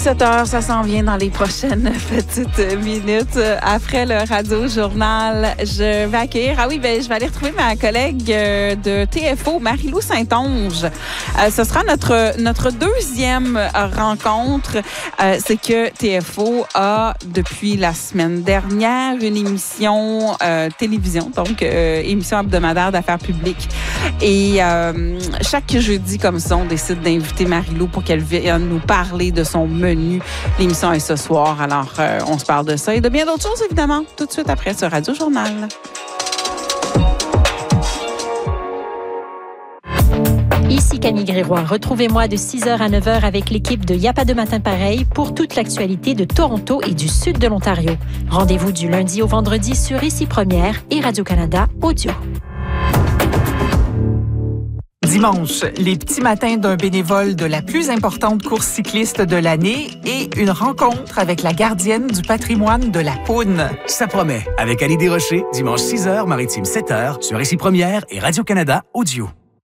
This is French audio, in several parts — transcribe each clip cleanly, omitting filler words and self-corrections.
17h, ça s'en vient dans les prochaines petites minutes. Après le radio-journal, je vais accueillir... je vais aller retrouver ma collègue de TFO, Marie-Lou Saint-Onge. Ce sera notre deuxième rencontre. C'est que TFO a, depuis la semaine dernière, une émission télévision, donc émission hebdomadaire d'affaires publiques. Et chaque jeudi, comme ça, on décide d'inviter Marie-Lou pour qu'elle vienne nous parler de son menu. L'émission est ce soir, alors on se parle de ça et de bien d'autres choses, évidemment, tout de suite après ce Radio-journal. Ici Camille Grégoire. Retrouvez-moi de 6h à 9h avec l'équipe de Y'a pas de matin pareil pour toute l'actualité de Toronto et du sud de l'Ontario. Rendez-vous du lundi au vendredi sur Ici Première et Radio-Canada Audio. Dimanche, les petits matins d'un bénévole de la plus importante course cycliste de l'année et une rencontre avec la gardienne du patrimoine de la Poune. Ça promet, avec Annie Desrochers, dimanche 6h, Maritime 7h, sur Ici Première et Radio-Canada Audio.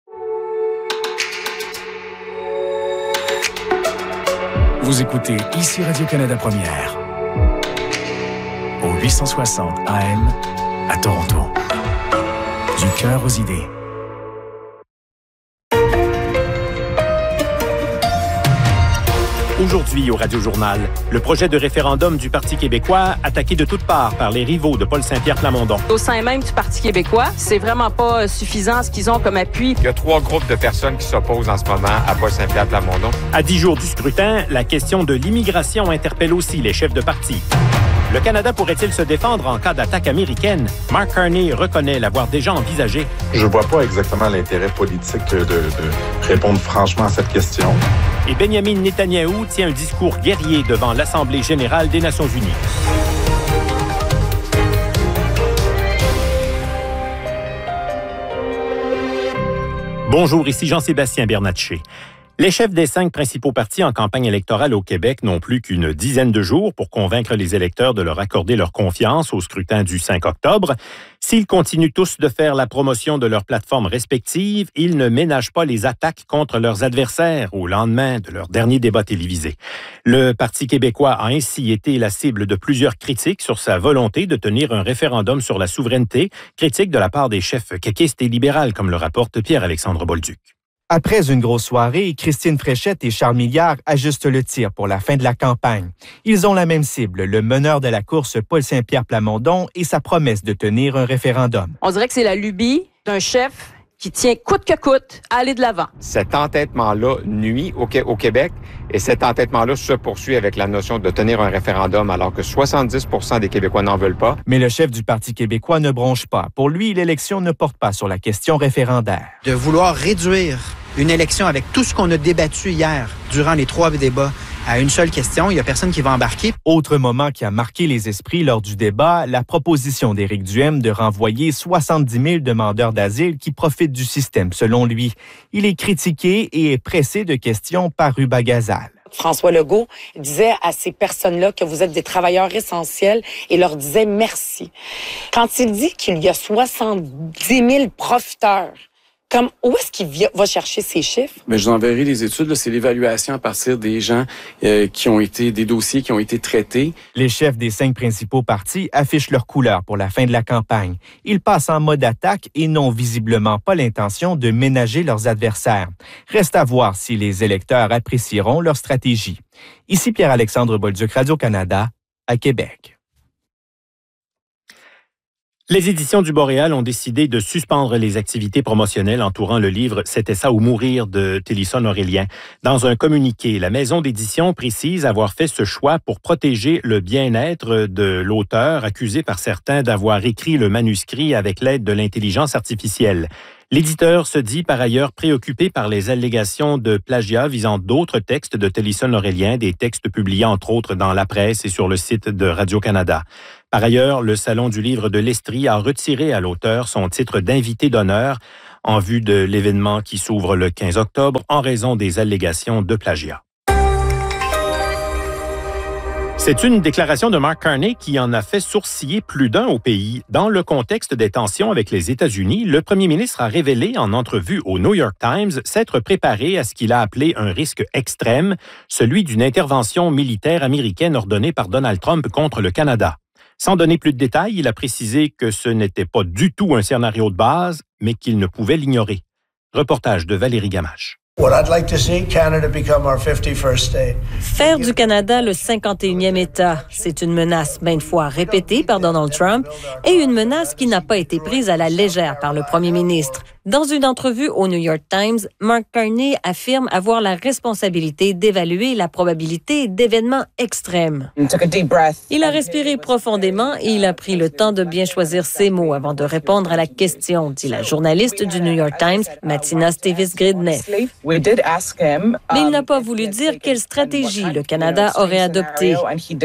Vous écoutez Ici Radio-Canada Première, au 860 AM à Toronto. Du cœur aux idées. Aujourd'hui, au Radio-Journal, le projet de référendum du Parti québécois attaqué de toutes parts par les rivaux de Paul Saint-Pierre Plamondon. Au sein même du Parti québécois, c'est vraiment pas suffisant ce qu'ils ont comme appui. Il y a 3 groupes de personnes qui s'opposent en ce moment à Paul Saint-Pierre Plamondon. À 10 jours du scrutin, la question de l'immigration interpelle aussi les chefs de parti. Le Canada pourrait-il se défendre en cas d'attaque américaine? Mark Carney reconnaît l'avoir déjà envisagé. Je vois pas exactement l'intérêt politique de répondre franchement à cette question. Et Benjamin Netanyahou tient un discours guerrier devant l'Assemblée générale des Nations unies. Bonjour, ici Jean-Sébastien Bernatchez. Les chefs des 5 principaux partis en campagne électorale au Québec n'ont plus qu'une dizaine de jours pour convaincre les électeurs de leur accorder leur confiance au scrutin du 5 octobre. S'ils continuent tous de faire la promotion de leurs plateformes respectives, ils ne ménagent pas les attaques contre leurs adversaires au lendemain de leur dernier débat télévisé. Le Parti québécois a ainsi été la cible de plusieurs critiques sur sa volonté de tenir un référendum sur la souveraineté, critiques de la part des chefs caquistes et libérales, comme le rapporte Pierre-Alexandre Bolduc. Après une grosse soirée, Christine Fréchette et Charles Milliard ajustent le tir pour la fin de la campagne. Ils ont la même cible, le meneur de la course Paul Saint-Pierre Plamondon et sa promesse de tenir un référendum. On dirait que c'est la lubie d'un chef qui tient coûte que coûte à aller de l'avant. Cet entêtement-là nuit au Québec et cet entêtement-là se poursuit avec la notion de tenir un référendum alors que 70% des Québécois n'en veulent pas. Mais le chef du Parti québécois ne bronche pas. Pour lui, l'élection ne porte pas sur la question référendaire. De vouloir réduire une élection avec tout ce qu'on a débattu hier durant les 3 débats à une seule question, il n'y a personne qui va embarquer. Autre moment qui a marqué les esprits lors du débat, la proposition d'Éric Duhaime de renvoyer 70 000 demandeurs d'asile qui profitent du système, selon lui. Il est critiqué et est pressé de questions par Ruba Gazal. François Legault disait à ces personnes-là que vous êtes des travailleurs essentiels et leur disait merci. Quand il dit qu'il y a 70 000 profiteurs, comme, où est-ce qu'il va chercher ces chiffres? Mais je vous enverrai les études. Là, c'est l'évaluation à partir des gens qui ont été, des dossiers qui ont été traités. Les chefs des 5 principaux partis affichent leur couleur pour la fin de la campagne. Ils passent en mode attaque et n'ont visiblement pas l'intention de ménager leurs adversaires. Reste à voir si les électeurs apprécieront leur stratégie. Ici Pierre-Alexandre Bolduc, Radio-Canada, à Québec. Les éditions du Boréal ont décidé de suspendre les activités promotionnelles entourant le livre « C'était ça ou mourir » de Télisson Aurélien. Dans un communiqué, la maison d'édition précise avoir fait ce choix pour protéger le bien-être de l'auteur accusé par certains d'avoir écrit le manuscrit avec l'aide de l'intelligence artificielle. L'éditeur se dit par ailleurs préoccupé par les allégations de plagiat visant d'autres textes de Télisson Aurélien, des textes publiés entre autres dans la presse et sur le site de Radio-Canada. Par ailleurs, le Salon du livre de l'Estrie a retiré à l'auteur son titre d'invité d'honneur en vue de l'événement qui s'ouvre le 15 octobre en raison des allégations de plagiat. C'est une déclaration de Mark Carney qui en a fait sourciller plus d'un au pays. Dans le contexte des tensions avec les États-Unis, le premier ministre a révélé en entrevue au New York Times s'être préparé à ce qu'il a appelé un risque extrême, celui d'une intervention militaire américaine ordonnée par Donald Trump contre le Canada. Sans donner plus de détails, il a précisé que ce n'était pas du tout un scénario de base, mais qu'il ne pouvait l'ignorer. Reportage de Valérie Gamache. Faire du Canada le 51e État, c'est une menace maintes fois répétée par Donald Trump et une menace qui n'a pas été prise à la légère par le premier ministre. Dans une entrevue au New York Times, Mark Carney affirme avoir la responsabilité d'évaluer la probabilité d'événements extrêmes. Il a respiré profondément et il a pris le temps de bien choisir ses mots avant de répondre à la question, dit la journaliste du New York Times, Martina Stevens-Gridneff. Mais il n'a pas voulu dire quelle stratégie le Canada aurait adoptée.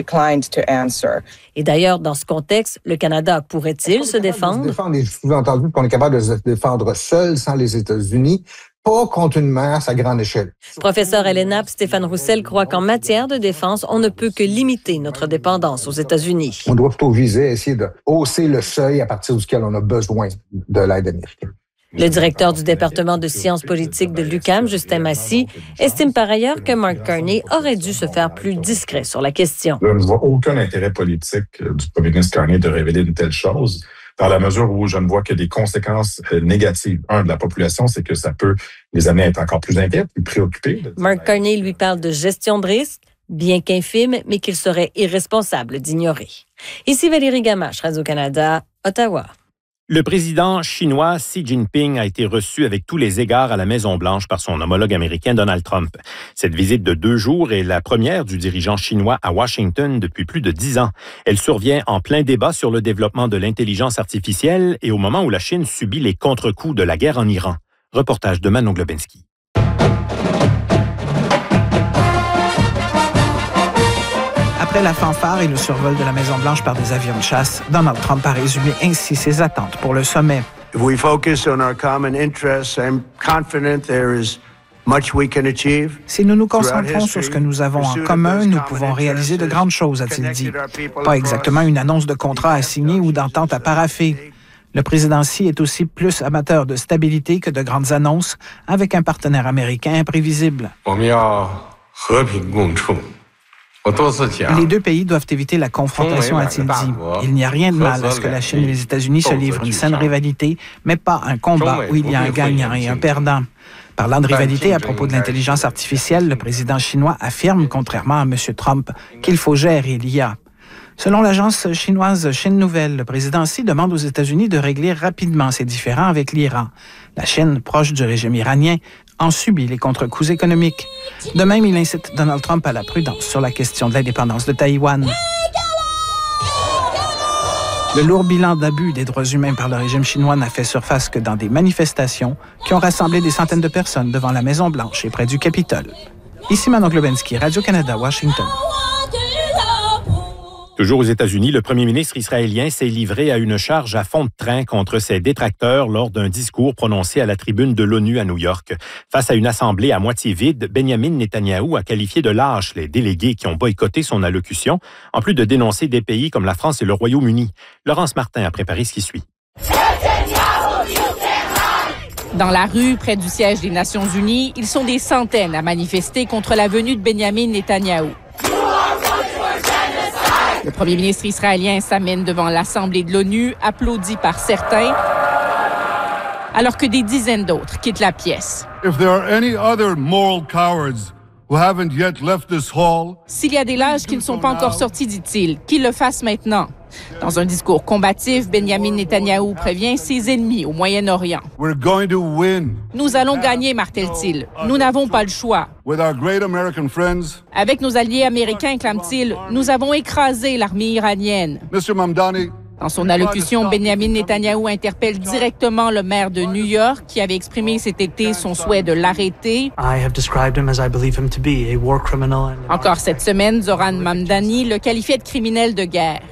Et d'ailleurs, dans ce contexte, le Canada pourrait-il se défendre? Défendre les sous-entendus qu'on est capable de se défendre seul, sans les États-Unis, pas contre une menace à grande échelle. Professeur LNAP, Stéphane Roussel croit qu'en matière de défense, on ne peut que limiter notre dépendance aux États-Unis. On doit plutôt viser, essayer de hausser le seuil à partir duquel on a besoin de l'aide américaine. Le directeur du département de sciences politiques de l'UQAM, Justin Massy, estime par ailleurs que Mark Carney aurait dû se faire plus discret sur la question. Je ne vois aucun intérêt politique du premier ministre Carney de révéler une telle chose, dans la mesure où je ne vois que des conséquences négatives. Un, de la population, c'est que ça peut les amener à être encore plus inquiets, plus préoccupés. Mark Carney lui parle de gestion de risque, bien qu'infime, mais qu'il serait irresponsable d'ignorer. Ici Valérie Gamache, Radio-Canada, Ottawa. Le président chinois Xi Jinping a été reçu avec tous les égards à la Maison-Blanche par son homologue américain Donald Trump. Cette visite de 2 jours est la première du dirigeant chinois à Washington depuis plus de 10 ans. Elle survient en plein débat sur le développement de l'intelligence artificielle et au moment où la Chine subit les contre-coups de la guerre en Iran. Reportage de Manon Globensky. Après la fanfare et le survol de la Maison-Blanche par des avions de chasse, Donald Trump a résumé ainsi ses attentes pour le sommet. Si nous nous concentrons sur ce que nous avons en commun, nous pouvons réaliser de grandes choses, a-t-il dit. Pas exactement une annonce de contrat à signer ou d'entente à paraffer. Le président Xi est aussi plus amateur de stabilité que de grandes annonces, avec un partenaire américain imprévisible. Les 2 pays doivent éviter la confrontation, a-t-il dit. Il n'y a rien de mal à ce que la Chine et les États-Unis se livrent une saine rivalité, mais pas un combat où il y a un gagnant et un perdant. Parlant de rivalité à propos de l'intelligence artificielle, le président chinois affirme, contrairement à M. Trump, qu'il faut gérer l'IA. Selon l'agence chinoise Chine Nouvelle, le président Xi demande aux États-Unis de régler rapidement ses différends avec l'Iran. La Chine, proche du régime iranien, en subit les contre-coups économiques. De même, il incite Donald Trump à la prudence sur la question de l'indépendance de Taïwan. Le lourd bilan d'abus des droits humains par le régime chinois n'a fait surface que dans des manifestations qui ont rassemblé des centaines de personnes devant la Maison-Blanche et près du Capitole. Ici Manon Globensky, Radio-Canada, Washington. Toujours aux États-Unis, le premier ministre israélien s'est livré à une charge à fond de train contre ses détracteurs lors d'un discours prononcé à la tribune de l'ONU à New York. Face à une assemblée à moitié vide, Benjamin Netanyahou a qualifié de lâches les délégués qui ont boycotté son allocution, en plus de dénoncer des pays comme la France et le Royaume-Uni. Laurence Martin a préparé ce qui suit. Dans la rue, près du siège des Nations unies, ils sont des centaines à manifester contre la venue de Benjamin Netanyahou. Le premier ministre israélien s'amène devant l'Assemblée de l'ONU, applaudi par certains, alors que des dizaines d'autres quittent la pièce. S'il y a des lâches qui ne sont pas encore sortis, dit-il, qu'ils le fassent maintenant. Dans un discours combatif, Benjamin Netanyahou prévient ses ennemis au Moyen-Orient. Nous allons gagner, martèle-t-il. Nous n'avons pas le choix. Avec nos alliés américains, clame-t-il, nous avons écrasé l'armée iranienne. Dans son allocution, Benjamin Netanyahou interpelle directement le maire de New York qui avait exprimé cet été son souhait de l'arrêter. Encore cette semaine, Zoran Mamdani le qualifiait de criminel de guerre.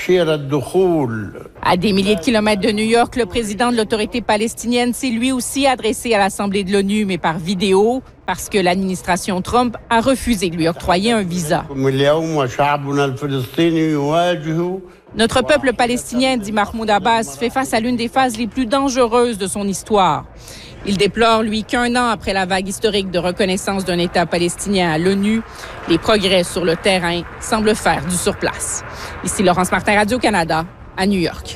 À des milliers de kilomètres de New York, le président de l'autorité palestinienne s'est lui aussi adressé à l'Assemblée de l'ONU, mais par vidéo. parce que l'administration Trump a refusé de lui octroyer un visa. Notre peuple palestinien, dit Mahmoud Abbas, fait face à l'une des phases les plus dangereuses de son histoire. Il déplore, lui, qu'un an après la vague historique de reconnaissance d'un État palestinien à l'ONU, les progrès sur le terrain semblent faire du surplace. Ici Laurence Martin, Radio-Canada, à New York.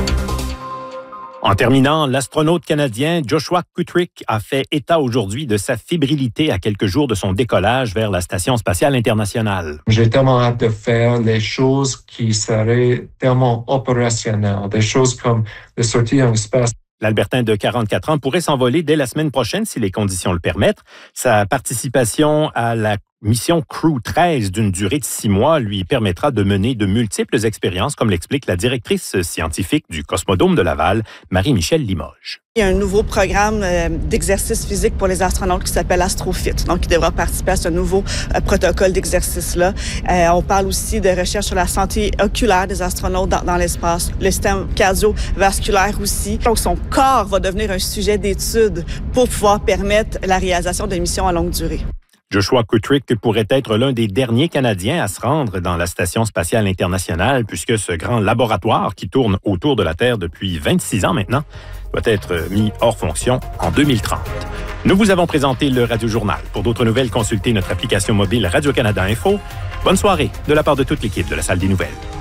En terminant, l'astronaute canadien Joshua Kutrick a fait état aujourd'hui de sa fébrilité à quelques jours de son décollage vers la Station spatiale internationale. J'ai tellement hâte de faire les choses qui seraient tellement opérationnelles, des choses comme de sortir en espace. L'Albertain de 44 ans pourrait s'envoler dès la semaine prochaine si les conditions le permettent. Sa participation à la mission Crew 13 d'une durée de 6 mois lui permettra de mener de multiples expériences, comme l'explique la directrice scientifique du Cosmodome de Laval, Marie-Michèle Limoges. Il y a un nouveau programme d'exercice physique pour les astronautes qui s'appelle AstroFit. Donc, il devra participer à ce nouveau protocole d'exercice-là. On parle aussi de recherche sur la santé oculaire des astronautes dans l'espace, le système cardiovasculaire aussi. Donc, son corps va devenir un sujet d'étude pour pouvoir permettre la réalisation de missions à longue durée. Joshua Kutrick pourrait être l'un des derniers Canadiens à se rendre dans la Station spatiale internationale, puisque ce grand laboratoire qui tourne autour de la Terre depuis 26 ans maintenant doit être mis hors fonction en 2030. Nous vous avons présenté le Radio-Journal. Pour d'autres nouvelles, consultez notre application mobile Radio-Canada Info. Bonne soirée de la part de toute l'équipe de la Salle des Nouvelles.